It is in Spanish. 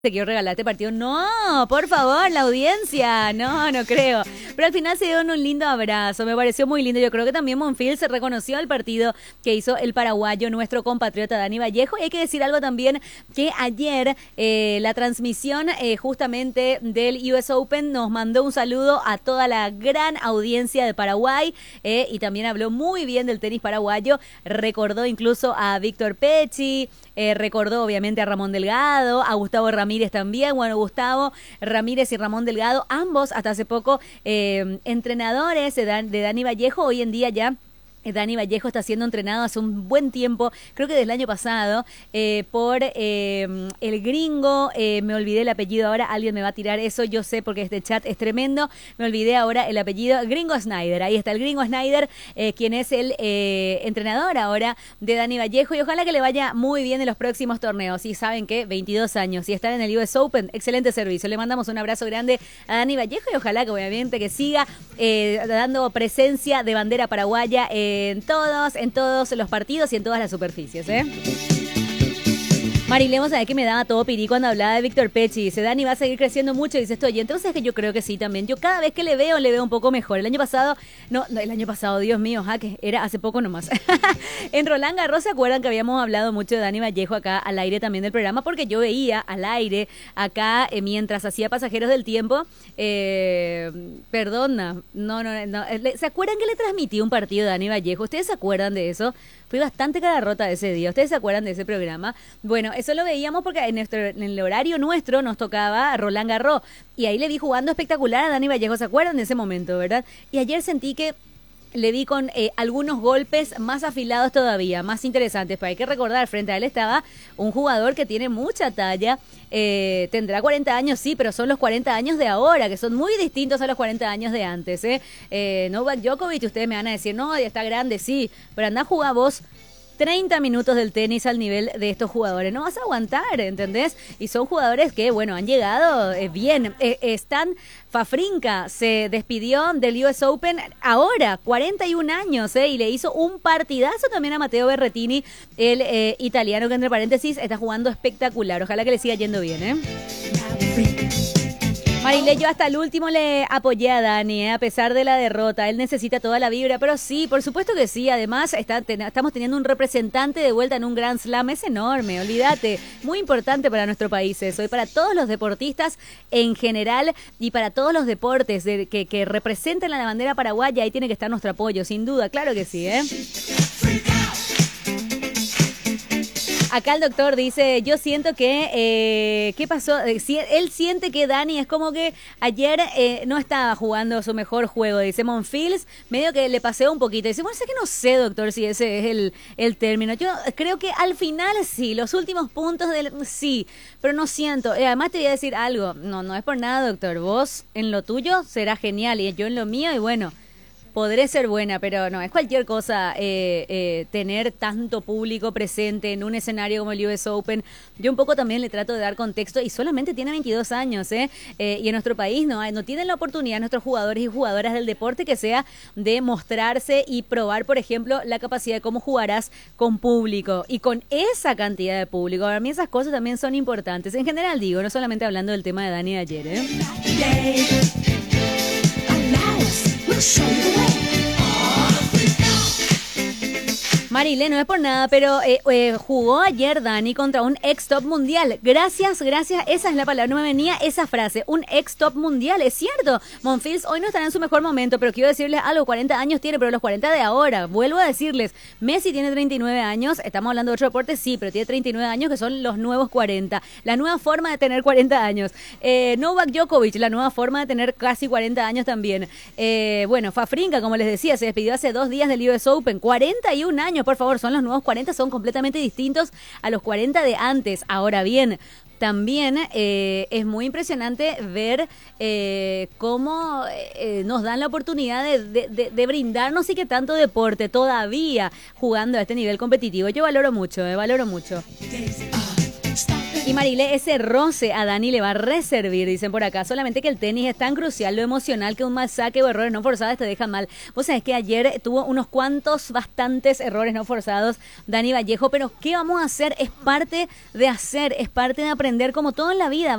Te quiero regalar este partido. No, por favor, la audiencia. No, no creo. Pero al final se dieron un lindo abrazo. Me pareció muy lindo. Yo creo que también Monfils se reconoció al partido que hizo el paraguayo, nuestro compatriota Dani Vallejo. Y hay que decir algo también, que ayer la transmisión justamente del US Open nos mandó un saludo a toda la gran audiencia de Paraguay y también habló muy bien del tenis paraguayo. Recordó incluso a Víctor Pecci, recordó obviamente a Ramón Delgado, a Gustavo Ramírez también. Bueno, Gustavo Ramírez y Ramón Delgado, ambos hasta hace poco entrenadores de Dani Vallejo. Hoy en día ya Dani Vallejo está siendo entrenado hace un buen tiempo, creo que desde el año pasado, por el gringo, me olvidé el apellido ahora, alguien me va a tirar eso, yo sé porque este chat es tremendo, me olvidé ahora el apellido, Gringo Snyder, ahí está el Gringo Snyder, quien es el entrenador ahora de Dani Vallejo, y ojalá que le vaya muy bien en los próximos torneos. Y saben que 22 años y estar en el US Open, excelente servicio. Le mandamos un abrazo grande a Dani Vallejo y ojalá que obviamente que siga dando presencia de bandera paraguaya en todos los partidos y en todas las superficies, Marilemos, ¿sabes que me daba todo pirí cuando hablaba de Víctor Pecci? Dice, Dani va a seguir creciendo mucho. Dice, estoy. Entonces es que yo creo que sí también. Yo cada vez que le veo un poco mejor. El año pasado, Dios mío, que era hace poco nomás. En Roland Garros, ¿se acuerdan que habíamos hablado mucho de Dani Vallejo acá al aire también del programa? Porque yo veía al aire acá mientras hacía Pasajeros del Tiempo. Perdona, no. ¿Se acuerdan que le transmití un partido de Dani Vallejo? ¿Ustedes se acuerdan de eso? Fui bastante cara rota ese día. ¿Ustedes se acuerdan de ese programa? Bueno, eso lo veíamos porque en el horario nuestro nos tocaba Roland Garros. Y ahí le vi jugando espectacular a Dani Vallejo. ¿Se acuerdan de ese momento, verdad? Y ayer sentí que le vi con algunos golpes más afilados todavía, más interesantes. Pero hay que recordar, frente a él estaba un jugador que tiene mucha talla. Tendrá 40 años, sí, pero son los 40 años de ahora, que son muy distintos a los 40 años de antes. Novak Djokovic, ustedes me van a decir, no, ya está grande, sí, pero anda a jugar vos 30 minutos del tenis al nivel de estos jugadores. No vas a aguantar, ¿entendés? Y son jugadores que, bueno, han llegado bien. Stan Wawrinka se despidió del US Open ahora, 41 años, y le hizo un partidazo también a Matteo Berrettini, el italiano que, entre paréntesis, está jugando espectacular. Ojalá que le siga yendo bien, Marile, yo hasta el último le apoyé a Dani, a pesar de la derrota. Él necesita toda la vibra, pero sí, por supuesto que sí. Además, estamos teniendo un representante de vuelta en un Grand Slam. Es enorme, olvídate. Muy importante para nuestro país eso. Y para todos los deportistas en general y para todos los deportes que representen la bandera paraguaya, ahí tiene que estar nuestro apoyo, sin duda. Claro que sí, Acá el doctor dice, yo siento que, ¿qué pasó? Él siente que Dani es como que ayer no estaba jugando su mejor juego. Dice, Monfils medio que le paseó un poquito. Dice, bueno, sé que no sé, doctor, si ese es el término. Yo creo que al final sí, los últimos puntos sí, pero no siento. Además te voy a decir algo, no es por nada, doctor. Vos en lo tuyo será genial y yo en lo mío y bueno, podré ser buena, pero no, es cualquier cosa tener tanto público presente en un escenario como el US Open. Yo un poco también le trato de dar contexto y solamente tiene 22 años, y en nuestro país no tienen la oportunidad nuestros jugadores y jugadoras del deporte que sea de mostrarse y probar, por ejemplo, la capacidad de cómo jugarás con público y con esa cantidad de público. Para mí esas cosas también son importantes. En general digo, no solamente hablando del tema de Dani de ayer, Marile, no es por nada, pero jugó ayer Dani contra un ex top mundial. Gracias, esa es la palabra, no me venía esa frase, un ex top mundial, es cierto. Monfils hoy no estará en su mejor momento, pero quiero decirles algo, 40 años tiene, pero los 40 de ahora, vuelvo a decirles, Messi tiene 39 años, estamos hablando de otro deporte, sí, pero tiene 39 años que son los nuevos 40, la nueva forma de tener 40 años. Novak Djokovic, la nueva forma de tener casi 40 años también. Bueno, Wawrinka, como les decía, se despidió hace 2 días del US Open, 41 años, por favor, son los nuevos 40, son completamente distintos a los 40 de antes. Ahora bien, también es muy impresionante ver cómo nos dan la oportunidad de brindarnos y que tanto deporte todavía jugando a este nivel competitivo. Yo valoro mucho, valoro mucho. Y Marile, ese roce a Dani le va a reservir, dicen por acá. Solamente que el tenis es tan crucial, lo emocional, que un mal saque o errores no forzados te dejan mal. Vos sabés que ayer tuvo unos cuantos, bastantes errores no forzados Dani Vallejo, pero ¿qué vamos a hacer? Es parte de hacer, es parte de aprender, como todo en la vida.